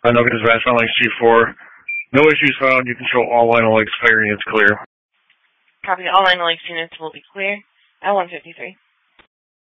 Nuggets Advanced Analytics G4. No issues found. You can show all analytics fire units clear. Copy. All analytics units will be clear at 153.